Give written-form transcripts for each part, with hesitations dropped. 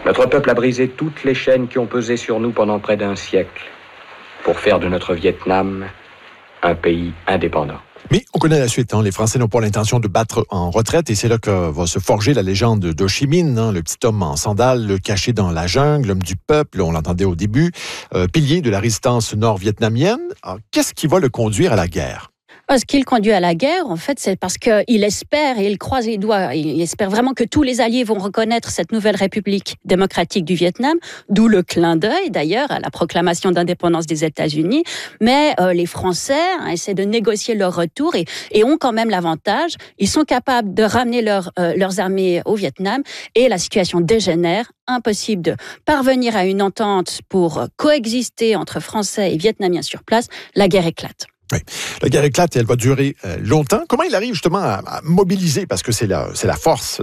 Notre peuple a brisé toutes les chaînes qui ont pesé sur nous pendant près d'un siècle pour faire de notre Vietnam un pays indépendant. Mais on connaît la suite. Les Français n'ont pas l'intention de battre en retraite et c'est là que va se forger la légende d'Ho Chi Minh, le petit homme en sandales caché dans la jungle, l'homme du peuple, on l'entendait au début, pilier de la résistance nord-vietnamienne. Alors, qu'est-ce qui va le conduire à la guerre? Ce qui le conduit à la guerre, en fait, c'est parce qu'il espère et il croise les doigts. Il espère vraiment que tous les alliés vont reconnaître cette nouvelle République démocratique du Vietnam, d'où le clin d'œil, d'ailleurs, à la proclamation d'indépendance des États-Unis. Mais les Français essaient de négocier leur retour et ont quand même l'avantage. Ils sont capables de ramener leurs armées au Vietnam et la situation dégénère. Impossible de parvenir à une entente pour coexister entre Français et Vietnamiens sur place. La guerre éclate. Oui. La guerre éclate et elle va durer longtemps. Comment il arrive justement à mobiliser, parce que c'est la force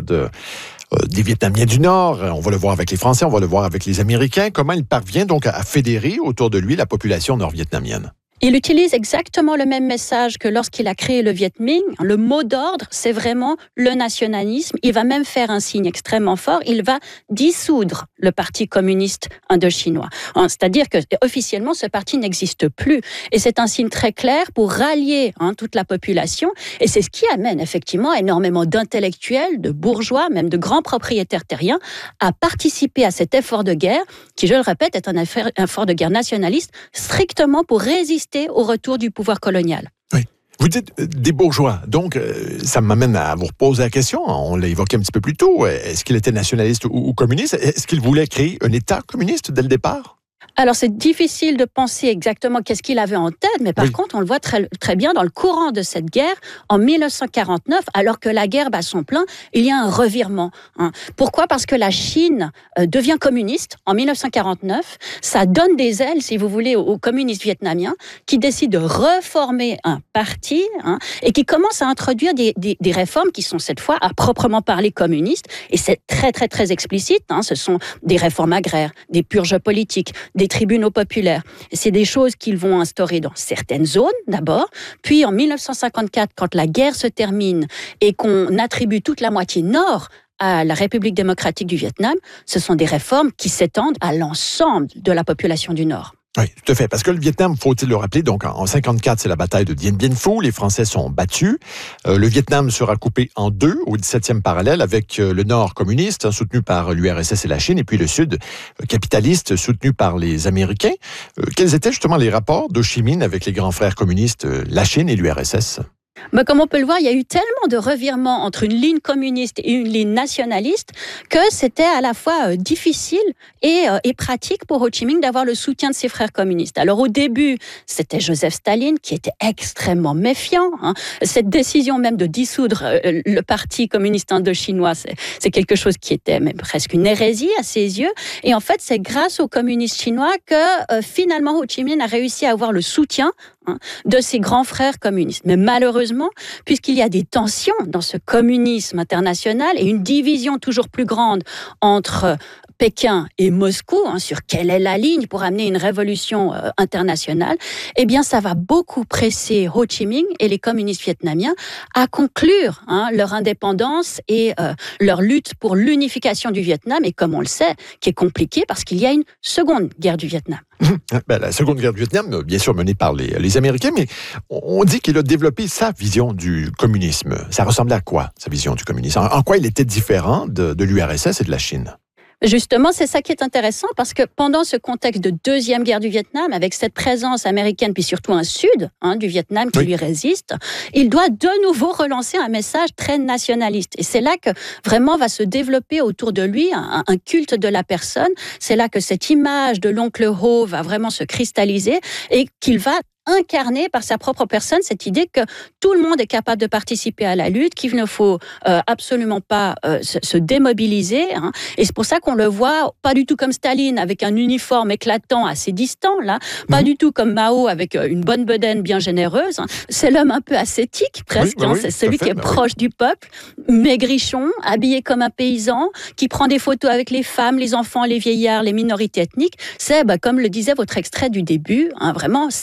des Vietnamiens du Nord, on va le voir avec les Français, on va le voir avec les Américains, comment il parvient donc à fédérer autour de lui la population nord-vietnamienne? Il utilise exactement le même message que lorsqu'il a créé le Viet Minh. Le mot d'ordre, c'est vraiment le nationalisme. Il va même faire un signe extrêmement fort. Il va dissoudre le Parti communiste indochinois. C'est-à-dire que officiellement, ce parti n'existe plus. Et c'est un signe très clair pour rallier toute la population. Et c'est ce qui amène effectivement énormément d'intellectuels, de bourgeois, même de grands propriétaires terriens à participer à cet effort de guerre, qui, je le répète, est un effort de guerre nationaliste, strictement pour résister au retour du pouvoir colonial. Oui. Vous dites des bourgeois, donc ça m'amène à vous reposer la question, on l'a évoqué un petit peu plus tôt, est-ce qu'il était nationaliste ou communiste? Est-ce qu'il voulait créer un État communiste dès le départ? Alors, c'est difficile de penser exactement qu'est-ce qu'il avait en tête, mais par contre, on le voit très, très bien dans le courant de cette guerre, en 1949, alors que la guerre bat son plein, il y a un revirement. Pourquoi? Parce que la Chine devient communiste en 1949. Ça donne des ailes, si vous voulez, aux communistes vietnamiens qui décident de reformer un parti et qui commencent à introduire des réformes qui sont cette fois à proprement parler communistes. Et c'est très, très, très explicite. Ce sont des réformes agraires, des purges politiques, des tribunaux populaires. C'est des choses qu'ils vont instaurer dans certaines zones, d'abord. Puis, en 1954, quand la guerre se termine et qu'on attribue toute la moitié nord à la République démocratique du Vietnam, ce sont des réformes qui s'étendent à l'ensemble de la population du Nord. Oui, tout à fait. Parce que le Vietnam, faut-il le rappeler, donc en 54, c'est la bataille de Dien Bien Phu. Les Français sont battus. Le Vietnam sera coupé en deux au 17e parallèle avec le Nord communiste, soutenu par l'URSS et la Chine, et puis le Sud capitaliste, soutenu par les Américains. Quels étaient justement les rapports d'Ho Chi Minh avec les grands frères communistes, la Chine et l'URSS? Comme on peut le voir, il y a eu tellement de revirements entre une ligne communiste et une ligne nationaliste que c'était à la fois difficile et pratique pour Ho Chi Minh d'avoir le soutien de ses frères communistes. Alors au début, c'était Joseph Staline qui était extrêmement méfiant. Cette décision même de dissoudre le Parti communiste indochinois, c'est quelque chose qui était même presque une hérésie à ses yeux. Et en fait, c'est grâce aux communistes chinois que finalement Ho Chi Minh a réussi à avoir le soutien de ses grands frères communistes. Mais malheureusement, puisqu'il y a des tensions dans ce communisme international et une division toujours plus grande entre Pékin et Moscou, sur quelle est la ligne pour amener une révolution internationale, eh bien, ça va beaucoup presser Ho Chi Minh et les communistes vietnamiens à conclure leur indépendance et leur lutte pour l'unification du Vietnam, et comme on le sait, qui est compliquée parce qu'il y a une seconde guerre du Vietnam. La seconde guerre du Vietnam, bien sûr menée par les Américains, mais on dit qu'il a développé sa vision du communisme. Ça ressemblait à quoi, sa vision du communisme? En quoi il était différent de l'URSS et de la Chine? Justement, c'est ça qui est intéressant parce que pendant ce contexte de deuxième guerre du Vietnam, avec cette présence américaine, puis surtout un sud du Vietnam qui lui résiste, il doit de nouveau relancer un message très nationaliste. Et c'est là que vraiment va se développer autour de lui un culte de la personne. C'est là que cette image de l'oncle Ho va vraiment se cristalliser et qu'il va incarner par sa propre personne cette idée que tout le monde est capable de participer à la lutte, qu'il ne faut absolument pas se démobiliser. Et c'est pour ça qu'on le voit pas du tout comme Staline avec un uniforme éclatant assez distant, pas du tout comme Mao avec une bonne bedaine bien généreuse. C'est l'homme un peu ascétique presque, c'est celui qui est proche du peuple, maigrichon, habillé comme un paysan, qui prend des photos avec les femmes, les enfants, les vieillards, les minorités ethniques. C'est, comme le disait votre extrait du début, vraiment, c'est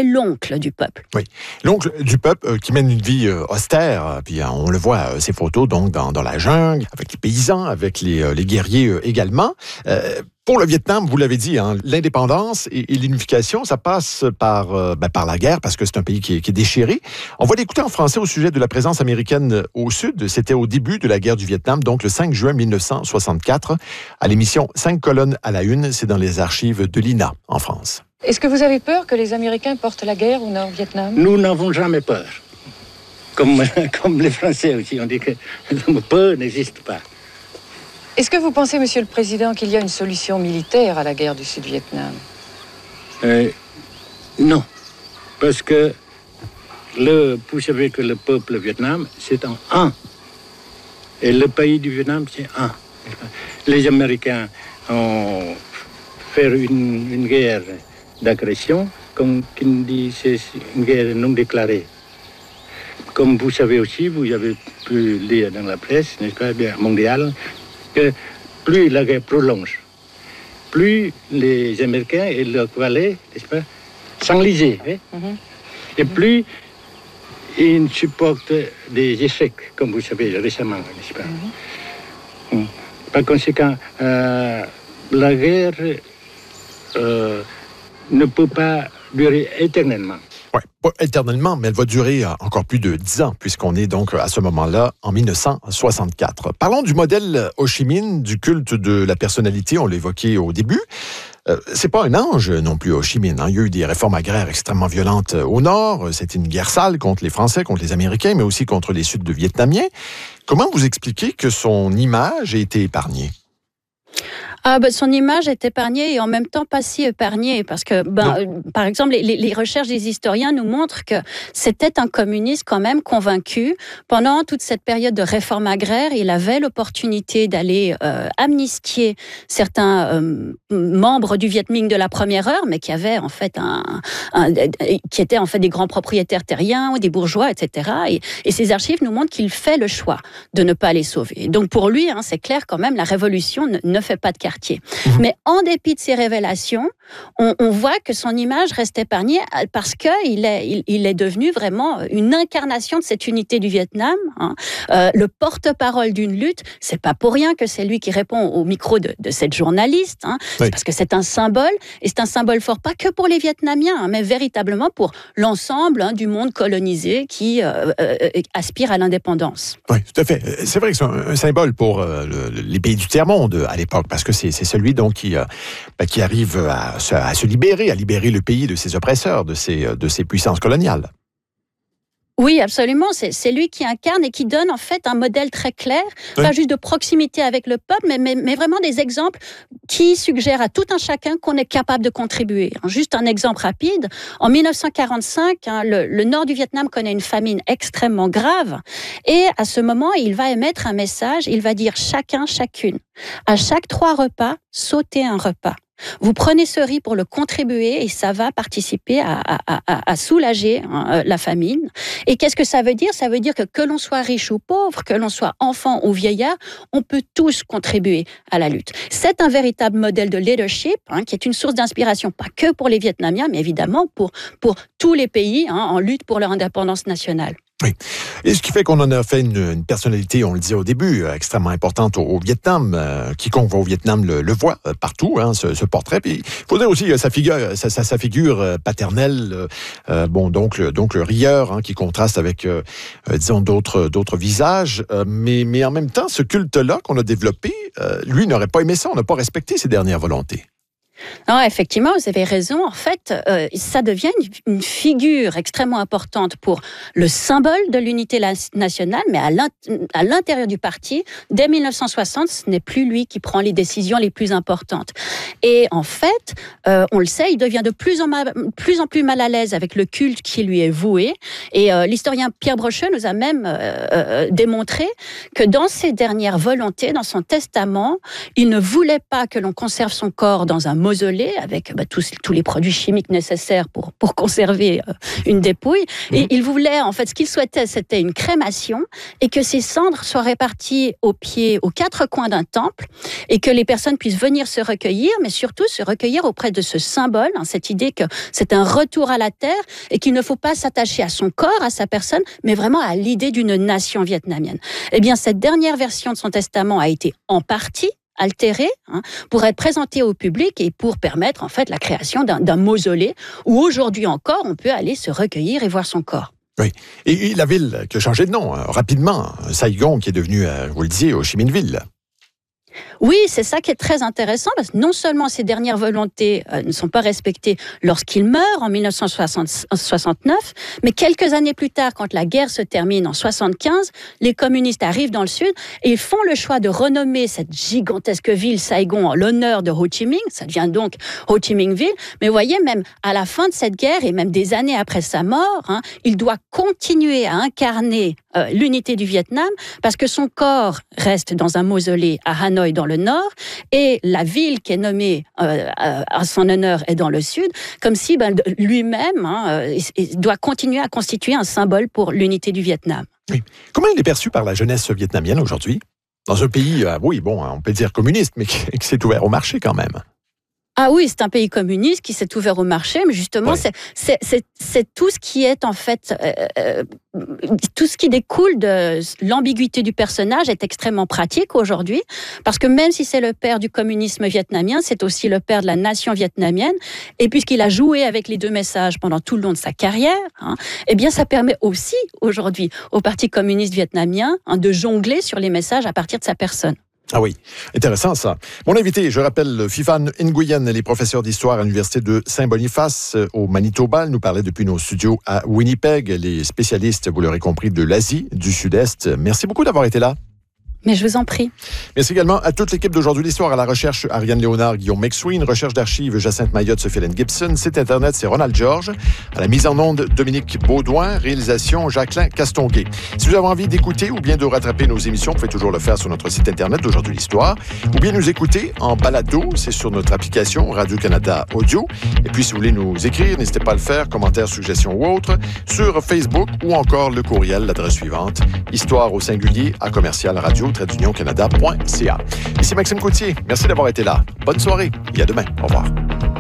était l'oncle du peuple. Oui, l'oncle du peuple qui mène une vie austère, puis on le voit, ces photos donc dans la jungle, avec les paysans, avec les guerriers également. Pour le Vietnam, vous l'avez dit, hein, l'indépendance et l'unification, ça passe par la guerre, parce que c'est un pays qui est déchiré. On va l'écouter en français au sujet de la présence américaine au sud. C'était au début de la guerre du Vietnam, donc le 5 juin 1964, à l'émission 5 colonnes à la une. C'est dans les archives de l'INA, en France. Est-ce que vous avez peur que les Américains portent la guerre au Nord-Vietnam? Nous n'avons jamais peur. Comme les Français aussi, on dit que la peur n'existe pas. Est-ce que vous pensez, Monsieur le Président, qu'il y a une solution militaire à la guerre du Sud-Vietnam? Non. Parce que vous savez que le peuple Vietnam, c'est un. Et le pays du Vietnam, c'est un. Les Américains ont fait une guerre d'agression, comme qui dit, c'est une guerre non déclarée. Comme vous savez aussi, vous avez pu lire dans la presse, n'est-ce pas, bien mondiale, que plus la guerre prolonge, plus les Américains et leurs valets, n'est-ce pas, s'enlisent, hein? Et plus ils supportent des échecs, comme vous savez récemment, n'est-ce pas? Par conséquent, la guerre ne peut pas durer éternellement. Oui, pas éternellement, mais elle va durer encore plus de 10 ans, puisqu'on est donc à ce moment-là, en 1964. Parlons du modèle Ho Chi Minh, du culte de la personnalité, on l'évoquait au début. C'est pas un ange non plus, Ho Chi Minh. Hein. Il y a eu des réformes agraires extrêmement violentes au nord. C'était une guerre sale contre les Français, contre les Américains, mais aussi contre les Sud-Vietnamiens. Comment vous expliquez que son image a été épargnée? Son image est épargnée et en même temps pas si épargnée parce que, par exemple, les recherches des historiens nous montrent que c'était un communiste quand même convaincu. Pendant toute cette période de réforme agraire, il avait l'opportunité d'aller amnistier certains membres du Viet Minh de la première heure, mais qui avaient en fait qui étaient en fait des grands propriétaires terriens ou des bourgeois, etc. Et ces archives nous montrent qu'il fait le choix de ne pas les sauver. Donc pour lui, c'est clair quand même, la révolution ne fait pas de quartier. Mais en dépit de ces révélations, on voit que son image reste épargnée parce qu'il est devenu vraiment une incarnation de cette unité du Vietnam. Le porte-parole d'une lutte, c'est pas pour rien que c'est lui qui répond au micro de cette journaliste. Oui. C'est parce que c'est un symbole, et c'est un symbole fort pas que pour les Vietnamiens, mais véritablement pour l'ensemble du monde colonisé qui aspire à l'indépendance. Oui, tout à fait. C'est vrai que c'est un symbole pour les pays du tiers-monde à l'époque, parce que c'est celui donc qui arrive à se libérer, à libérer le pays de ses oppresseurs, de ses puissances coloniales. Oui, absolument. C'est lui qui incarne et qui donne en fait un modèle très clair, pas juste de proximité avec le peuple, mais vraiment des exemples qui suggèrent à tout un chacun qu'on est capable de contribuer. Juste un exemple rapide. En 1945, le nord du Vietnam connaît une famine extrêmement grave et à ce moment, il va émettre un message, il va dire chacun, chacune, à chaque 3 repas, sautez un repas. Vous prenez ce riz pour le contribuer et ça va participer à soulager la famine. Et qu'est-ce que ça veut dire? Ça veut dire que l'on soit riche ou pauvre, que l'on soit enfant ou vieillard, on peut tous contribuer à la lutte. C'est un véritable modèle de leadership qui est une source d'inspiration, pas que pour les Vietnamiens, mais évidemment pour tous les pays en lutte pour leur indépendance nationale. Oui. Et ce qui fait qu'on en a fait une personnalité, on le disait au début, extrêmement importante au Vietnam. Quiconque va au Vietnam le voit partout, ce portrait. Puis il faut dire aussi sa figure paternelle, donc le rieur, qui contraste avec, disons, d'autres visages. Mais en même temps, ce culte-là qu'on a développé, lui n'aurait pas aimé ça, on n'a pas respecté ses dernières volontés. Non, effectivement, vous avez raison. En fait, ça devient une figure extrêmement importante pour le symbole de l'unité nationale, mais à l'intérieur du parti, dès 1960, ce n'est plus lui qui prend les décisions les plus importantes. Et en fait, on le sait, il devient de plus en plus mal à l'aise avec le culte qui lui est voué. Et l'historien Pierre Brocheux nous a même démontré que dans ses dernières volontés, dans son testament, il ne voulait pas que l'on conserve son corps dans un mausolée avec tous les produits chimiques nécessaires pour conserver une dépouille. Et il voulait, en fait, ce qu'il souhaitait, c'était une crémation et que ces cendres soient réparties aux 4 coins d'un temple et que les personnes puissent venir se recueillir, mais surtout se recueillir auprès de ce symbole, cette idée que c'est un retour à la terre et qu'il ne faut pas s'attacher à son corps, à sa personne, mais vraiment à l'idée d'une nation vietnamienne. Eh bien, cette dernière version de son testament a été en partie altérée pour être présentée au public et pour permettre en fait la création d'un mausolée où aujourd'hui encore on peut aller se recueillir et voir son corps. Oui. Et la ville qui a changé de nom rapidement, Saigon qui est devenue, vous le disiez, Ho Chi Minh Ville. Oui, c'est ça qui est très intéressant, parce que non seulement ces dernières volontés ne sont pas respectées lorsqu'il meurt en 1969, mais quelques années plus tard, quand la guerre se termine en 1975, les communistes arrivent dans le sud et ils font le choix de renommer cette gigantesque ville Saigon en l'honneur de Ho Chi Minh. Ça devient donc Ho Chi Minh Ville. Mais vous voyez, même à la fin de cette guerre et même des années après sa mort, il doit continuer à incarner l'unité du Vietnam parce que son corps reste dans un mausolée à Hanoï dans le nord et la ville qui est nommée à son honneur est dans le sud, comme si lui-même doit continuer à constituer un symbole pour l'unité du Vietnam. Oui. Comment il est perçu par la jeunesse vietnamienne aujourd'hui? Dans un pays, on peut dire communiste, mais qui s'est ouvert au marché quand même. Ah oui, c'est un pays communiste qui s'est ouvert au marché, mais justement, c'est tout ce qui est en fait, tout ce qui découle de l'ambiguïté du personnage est extrêmement pratique aujourd'hui, parce que même si c'est le père du communisme vietnamien, c'est aussi le père de la nation vietnamienne, et puisqu'il a joué avec les deux messages pendant tout le long de sa carrière, eh bien ça permet aussi aujourd'hui au Parti communiste vietnamien de jongler sur les messages à partir de sa personne. Ah oui, intéressant ça. Mon invité, je rappelle, Phi-Phan Nguyen, elle est professeure d'histoire à l'Université de Saint-Boniface au Manitoba. Elle nous parlait depuis nos studios à Winnipeg. Elle est spécialiste, vous l'aurez compris, de l'Asie, du Sud-Est. Merci beaucoup d'avoir été là. Mais je vous en prie. Merci également à toute l'équipe d'Aujourd'hui l'Histoire, à la recherche Ariane Léonard, Guillaume McSween, recherche d'archives Jacinthe Mayotte, Sophie-Hélène Gibson, site internet c'est Ronald Georges, à la mise en onde Dominique Baudouin, réalisation Jacqueline Castonguay. Si vous avez envie d'écouter ou bien de rattraper nos émissions, vous pouvez toujours le faire sur notre site internet d'Aujourd'hui l'Histoire, ou bien nous écouter en balado, c'est sur notre application Radio-Canada Audio. Et puis si vous voulez nous écrire, n'hésitez pas à le faire, commentaires, suggestions ou autres, sur Facebook ou encore le courriel, l'adresse suivante, histoire@radio-canada.ca. Ici Maxime Coutier, merci d'avoir été là. Bonne soirée et à demain. Au revoir.